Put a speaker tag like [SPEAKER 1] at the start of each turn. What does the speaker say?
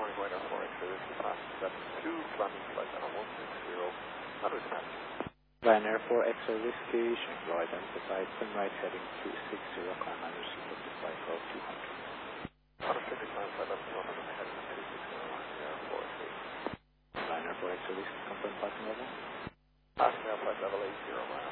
[SPEAKER 1] morning, Ryanair 4X-ray, this is past 72, Fleming, flight channel 160, not respect.
[SPEAKER 2] Ryanair 4X-ray Whiskey, Shingle identified, turn right heading 260, climb managed to book the flight for 200.
[SPEAKER 1] Unrestricted climb flight level 100, heading 260, Ryanair 4X-ray.
[SPEAKER 2] Ryanair 4X-ray Whiskey, confirm parking level.
[SPEAKER 1] Passing flight level 80, Ryanair.